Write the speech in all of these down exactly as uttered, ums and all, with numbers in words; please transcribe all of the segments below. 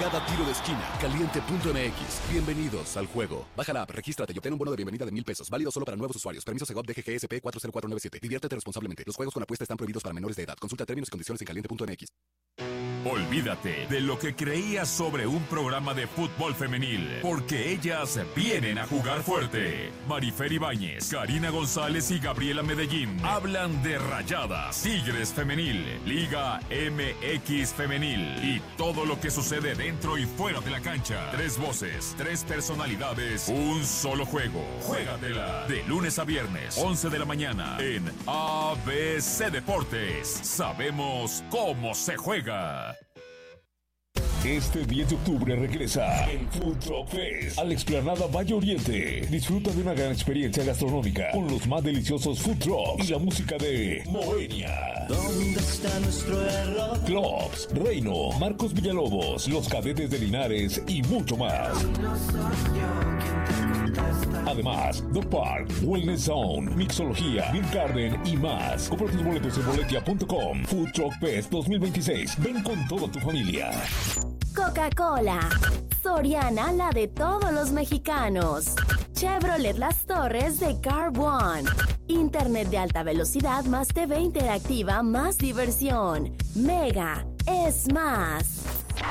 Cada tiro de esquina, caliente punto m x. Bienvenidos al juego. Baja la app, regístrate y obtén un bono de bienvenida de mil pesos. Válido solo para nuevos usuarios. Permiso Segov D G G S P cuatro cero cuatro nueve siete. Diviértete responsablemente. Los juegos con apuesta están prohibidos para menores de edad. Consulta términos y condiciones en caliente punto m x. Olvídate de lo que creías sobre un programa de fútbol femenil, porque ellas vienen a jugar fuerte. Marifer Ibáñez, Karina González y Gabriela Medellín hablan de Rayadas, Tigres Femenil, Liga M X Femenil y todo lo que sucede dentro y fuera de la cancha. Tres voces, tres personalidades, un solo juego. Juégatela. De lunes a viernes, once de la mañana, en A B C Deportes. Sabemos cómo se juega. Este diez de octubre regresa el Food Truck Fest a la explanada Valle Oriente. Disfruta de una gran experiencia gastronómica con los más deliciosos food trucks y la música de Moenia. ¿Dónde está nuestro error? Clubs, Reino, Marcos Villalobos, Los Cadetes de Linares y mucho más. No soy yo quien te contesta. Además, Dog Park, Wellness Zone, Mixología, Beer Garden y más. Compra tus boletos en boletia punto com. Food Truck Fest dos mil veintiséis. Ven con toda tu familia. Coca-Cola. Soriana, la de todos los mexicanos. Chevrolet Las Torres de Car One. Internet de alta velocidad más T V interactiva más diversión. Mega es más.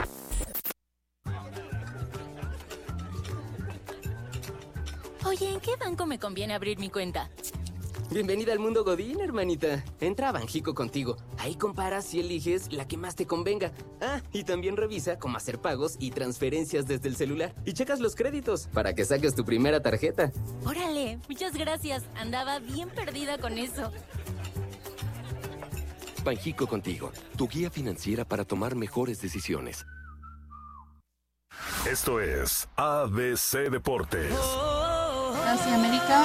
Oye, ¿en qué banco me conviene abrir mi cuenta? Bienvenida al mundo Godín, hermanita. Entra a Banjico contigo. Ahí comparas y eliges la que más te convenga. Ah, y también revisa cómo hacer pagos y transferencias desde el celular. Y checas los créditos para que saques tu primera tarjeta. Órale, muchas gracias. Andaba bien perdida con eso. Banjico contigo, tu guía financiera para tomar mejores decisiones. Esto es A B C Deportes. Hacia América.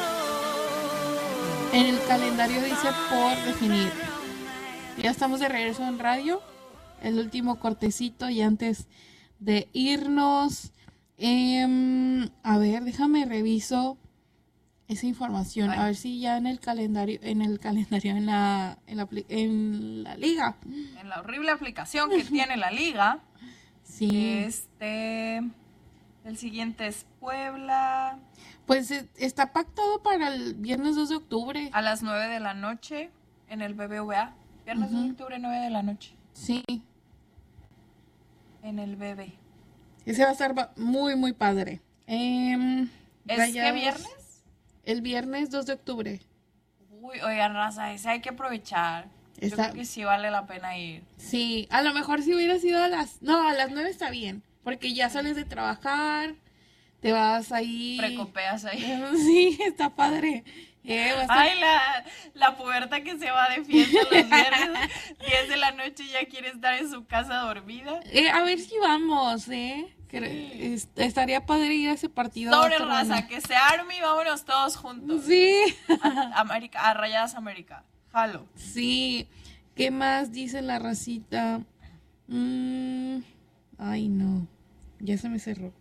En el calendario dice por definir. Ya estamos de regreso en radio. El último cortecito y antes de irnos. Eh, a ver, déjame reviso esa información. Ay. A ver si ya en el calendario, en el calendario, en la, en la, en la liga. En la horrible aplicación que tiene la liga. Sí. Este, el siguiente es Puebla. Pues está pactado para el viernes dos de octubre. A las nueve de la noche en el B B V A. Viernes uh-huh. dos de octubre, nueve de la noche. Sí. En el B B. Ese va a estar muy, muy padre. Eh, ¿Es Rayados, qué viernes? El viernes dos de octubre. Uy, oigan, raza, ese hay que aprovechar. Está... Yo creo que sí vale la pena ir. Sí, a lo mejor si hubiera sido a las... No, a las nueve está bien. Porque ya sales de trabajar... Te vas ahí... Precopeas ahí. Sí, está padre. Eh, estar... Ay, la, la puberta que se va de fiesta los viernes, diez de la noche y ya quiere estar en su casa dormida. Eh, a ver si vamos, ¿eh? Sí. Est- estaría padre ir a ese partido. Sobre raza, que se arme y vámonos todos juntos. Sí. A, América, a Rayadas América. Jalo. Sí. ¿Qué más dice la racita? Mm, ay, no. Ya se me cerró.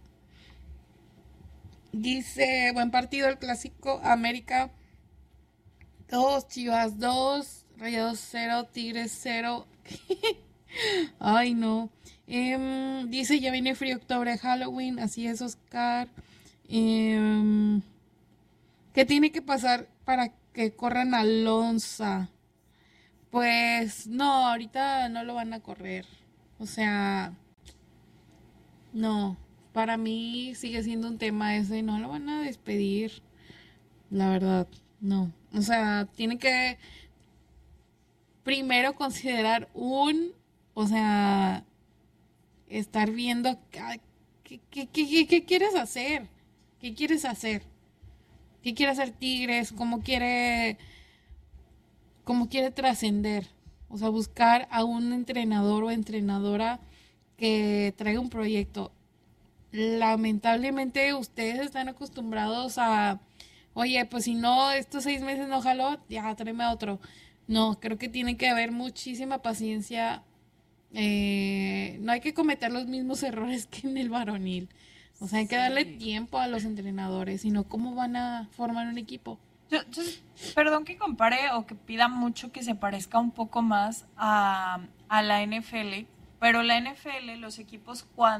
Dice, buen partido el clásico, América dos, Chivas dos, Rayados cero, Tigres cero. Ay, no. Eh, dice, ya viene frío octubre, Halloween, así es, Oscar. Eh, ¿Qué tiene que pasar para que corran a Alonso? Pues, no, ahorita no lo van a correr. O sea, no. Para mí sigue siendo un tema ese, no lo van a despedir, la verdad, no. O sea, tiene que primero considerar un, o sea, estar viendo qué, qué, qué, qué quieres hacer, qué quieres hacer, qué quiere hacer Tigres, cómo quiere, cómo quiere trascender, o sea, buscar a un entrenador o entrenadora que traiga un proyecto. Lamentablemente ustedes están acostumbrados a, oye, pues si no, estos seis meses no jaló, ya tráeme a otro. No, creo que tiene que haber muchísima paciencia. Eh, no hay que cometer los mismos errores que en el varonil. O sea, hay que darle tiempo a los entrenadores, sino cómo van a formar un equipo. Yo, yo, perdón que compare o que pida mucho que se parezca un poco más a, a la N F L, Pero la N F L, los equipos